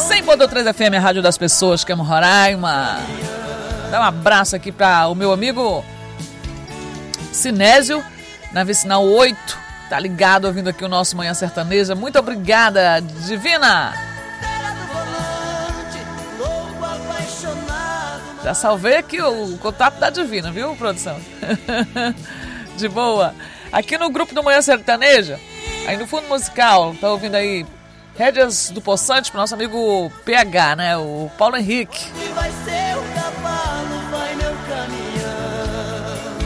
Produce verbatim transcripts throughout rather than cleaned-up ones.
cem ponto três F M, a rádio das pessoas, que é Roraima. Dá um abraço aqui para o meu amigo Sinésio, na Vicinal oito. Tá ligado, ouvindo aqui o nosso Manhã Sertaneja. Muito obrigada, Divina. Já salvei aqui o contato da Divina, viu, produção? De boa. Aqui no grupo do Manhã Sertaneja, aí no fundo musical, tá ouvindo aí Rédeas do Poçante pro nosso amigo P H, né? O Paulo Henrique. E vai ser o cavalo, vai meu caminhão.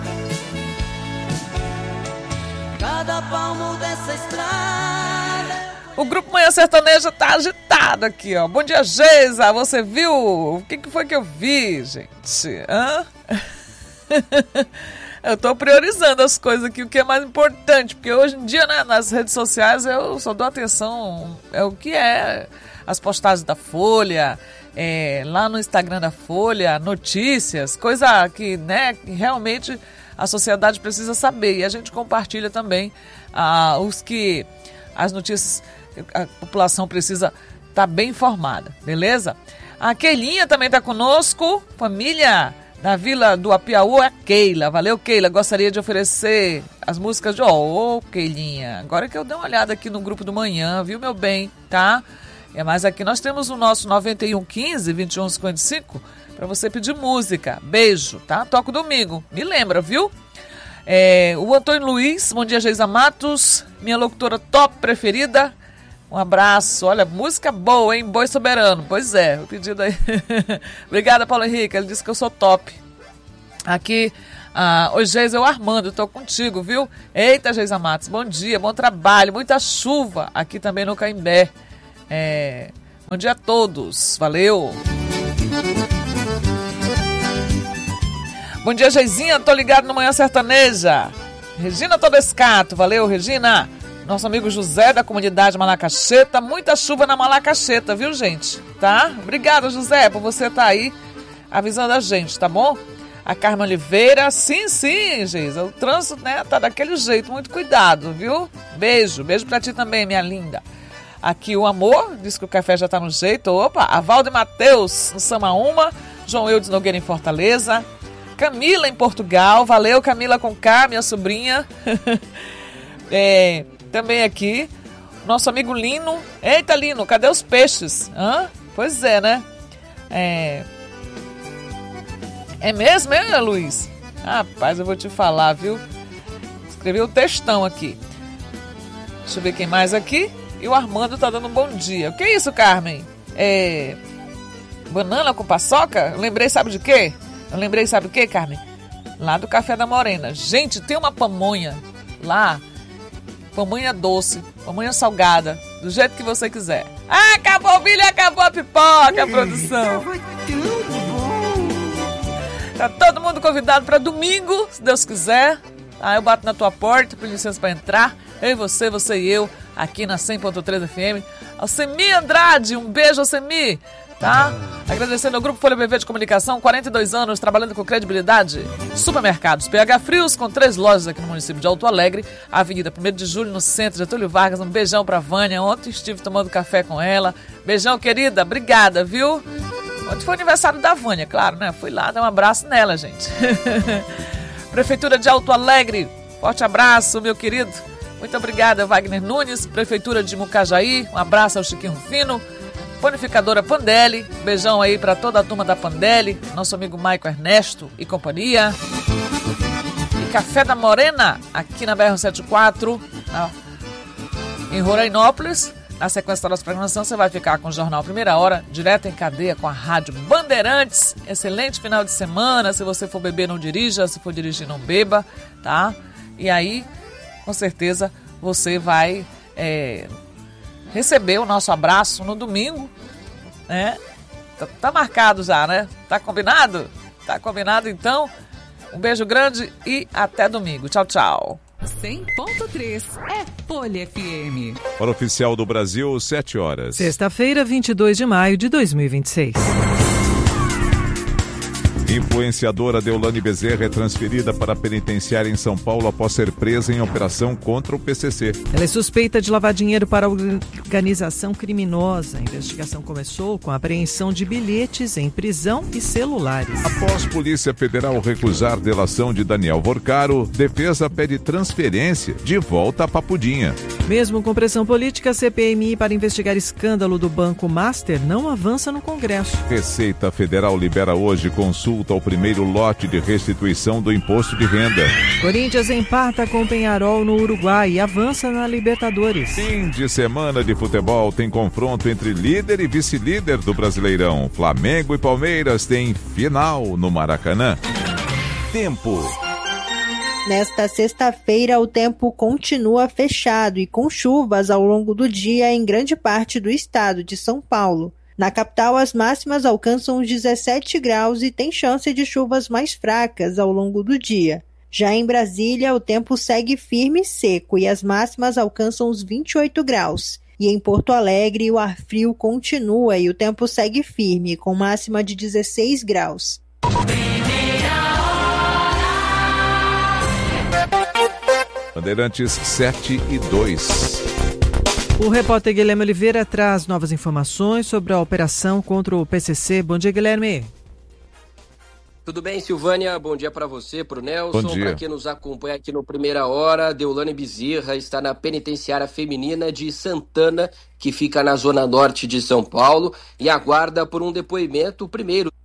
Cada palmo dessa estrada. O grupo Manhã Sertaneja tá agitado aqui, ó. Bom dia, Geisa. Você viu? O que, que foi que eu vi, gente? Hã? Eu tô priorizando as coisas aqui, o que é mais importante, porque hoje em dia, né, nas redes sociais eu só dou atenção é o que é as postagens da Folha, é, lá no Instagram da Folha, notícias, coisa que, né, que realmente a sociedade precisa saber, e a gente compartilha também ah, os que as notícias, a população precisa estar bem informada, beleza? A Keilinha também tá conosco, família da Vila do Apiaú, é a Keila. Valeu, Keila. Gostaria de oferecer as músicas de... Ô, oh, Keilinha. Agora que eu dei uma olhada aqui no grupo do manhã, viu, meu bem? Tá? É, mas aqui nós temos o nosso nove um um cinco, vinte e um cinquenta e cinco para você pedir música. Beijo, tá? Toco domingo. Me lembra, viu? É, o Antônio Luiz. Bom dia, Geisa Matos. Minha locutora top preferida. Um abraço. Olha, música boa, hein? Boi Soberano. Pois é, o pedido aí. Obrigada, Paulo Henrique. Ele disse que eu sou top. Aqui, ah, oi, Geisa, eu Armando, tô contigo, viu? Eita, Geisa Matos, bom dia, bom trabalho, muita chuva aqui também no Caimbé. É, bom dia a todos, valeu. Bom dia, Geizinha, tô ligado no Manhã Sertaneja. Regina Todescato, valeu, Regina. Nosso amigo José da comunidade Malacacheta, muita chuva na Malacacheta, viu, gente? Tá? Obrigada, José, por você estar aí avisando a gente, tá bom? A Carmen Oliveira, sim, sim, Geisa, o trânsito, né, tá daquele jeito, muito cuidado, viu? Beijo, beijo pra ti também, minha linda. Aqui o Amor, diz que o café já tá no jeito, opa, a Valde Mateus, no Samaúma, João Eudes Nogueira em Fortaleza, Camila em Portugal, valeu, Camila com K, minha sobrinha. É... Também aqui, nosso amigo Lino. Eita, Lino, cadê os peixes? Hã? Pois é, né? É, é mesmo, é, Luiz? Rapaz, eu vou te falar, viu? Escrevi o textão aqui. Deixa eu ver quem mais aqui. E o Armando tá dando um bom dia. O que é isso, Carmen? É... Banana com paçoca? Eu lembrei, sabe de quê? Eu lembrei, sabe o quê, Carmen? Lá do Café da Morena. Gente, tem uma pamonha lá. Pamonha doce, pamonha salgada, do jeito que você quiser. Ah, acabou o milho, acabou a pipoca, a produção. Tá todo mundo convidado para domingo, se Deus quiser. Ah, eu bato na tua porta, peço licença para entrar. Eu e você, você e eu, aqui na cem ponto três F M. Alcemi Andrade, um beijo, Alcemi. Tá? Agradecendo ao Grupo Folha B V de Comunicação, quarenta e dois anos, trabalhando com credibilidade. Supermercados P H Frios, com três lojas aqui no município de Alto Alegre, Avenida primeiro de julho, no centro de Getúlio Vargas. Um beijão pra Vânia, ontem estive tomando café com ela. Beijão, querida, obrigada, viu? Ontem foi aniversário da Vânia, claro, né? Fui lá dar um abraço nela, gente. Prefeitura de Alto Alegre, forte abraço, meu querido. Muito obrigada, Wagner Nunes. Prefeitura de Mucajaí, um abraço ao Chiquinho Fino. Panificadora Pandelli, beijão aí pra toda a turma da Pandelli, nosso amigo Maico Ernesto e companhia. E Café da Morena, aqui na B R setenta e quatro, na, em Rorainópolis. Na sequência da nossa programação, você vai ficar com o Jornal Primeira Hora, direto em cadeia com a Rádio Bandeirantes. Excelente final de semana, se você for beber, não dirija, se for dirigir, não beba, tá? E aí, com certeza, você vai... É, receber o nosso abraço no domingo, né? Tá, tá marcado já, né? Tá combinado? Tá combinado, então. Um beijo grande e até domingo. Tchau, tchau. cem ponto três é Folha F M. Para o Oficial do Brasil, sete horas. Sexta-feira, vinte e dois de maio de dois mil e vinte e seis. Influenciadora Deolane Bezerra é transferida para a penitenciária em São Paulo após ser presa em operação contra o P C C. Ela é suspeita de lavar dinheiro para a organização criminosa. A investigação começou com a apreensão de bilhetes em prisão e celulares. Após Polícia Federal recusar delação de Daniel Vorcaro, defesa pede transferência de volta a Papudinha. Mesmo com pressão política, a C P M I para investigar escândalo do Banco Master não avança no Congresso. Receita Federal libera hoje consulta ao primeiro lote de restituição do imposto de renda. Corinthians empata com Peñarol no Uruguai e avança na Libertadores. Fim de semana de futebol tem confronto entre líder e vice-líder do Brasileirão. Flamengo e Palmeiras têm final no Maracanã. Tempo. Nesta sexta-feira, o tempo continua fechado e com chuvas ao longo do dia em grande parte do estado de São Paulo. Na capital, as máximas alcançam os dezessete graus e tem chance de chuvas mais fracas ao longo do dia. Já em Brasília, o tempo segue firme e seco e as máximas alcançam os vinte e oito graus. E em Porto Alegre, o ar frio continua e o tempo segue firme, com máxima de dezesseis graus. Bandeirantes sete e dois. O repórter Guilherme Oliveira traz novas informações sobre a operação contra o P C C. Bom dia, Guilherme. Tudo bem, Silvânia? Bom dia para você, para o Nelson, para quem nos acompanha aqui no Primeira Hora. Deolane Bezerra está na penitenciária feminina de Santana, que fica na zona norte de São Paulo, e aguarda por um depoimento, o primeiro